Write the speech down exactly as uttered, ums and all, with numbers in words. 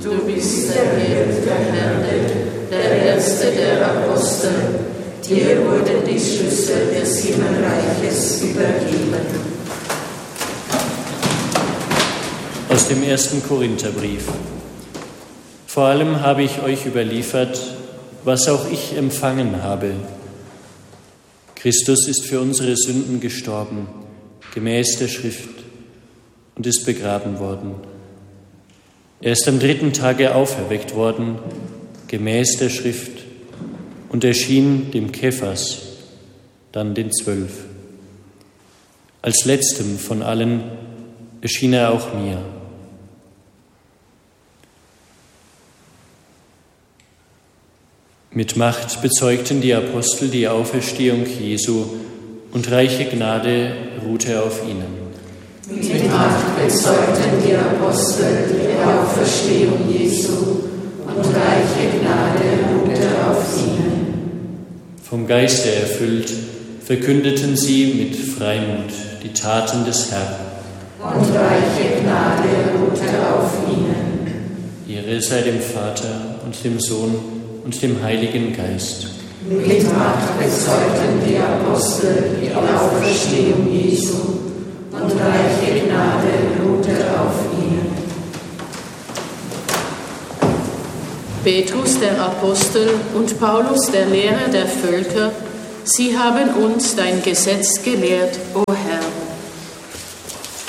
Du bist der Hirt der Herde, der Erste der Apostel. Dir wurden die Schlüssel des Himmelreiches übergeben. Aus dem ersten Korintherbrief. Vor allem habe ich euch überliefert, was auch ich empfangen habe. Christus ist für unsere Sünden gestorben, gemäß der Schrift, und ist begraben worden. Er ist am dritten Tage auferweckt worden, gemäß der Schrift, und erschien dem Kephas, dann den Zwölf. Als letztem von allen erschien er auch mir. Mit Macht bezeugten die Apostel die Auferstehung Jesu, und reiche Gnade ruhte auf ihnen. Mit Macht bezeugten die Apostel die Auferstehung Jesu, und reiche Gnade ruhte auf ihnen. Vom Geiste erfüllt, verkündeten sie mit Freimut die Taten des Herrn. Und reiche Gnade ruhte auf ihnen. Ehre sei dem Vater und dem Sohn und dem Heiligen Geist. Mit Macht bezeugten die Apostel die Auferstehung Jesu, und reiche Gnade ruhte auf ihnen. Petrus, der Apostel, und Paulus, der Lehrer der Völker, sie haben uns dein Gesetz gelehrt, o Herr.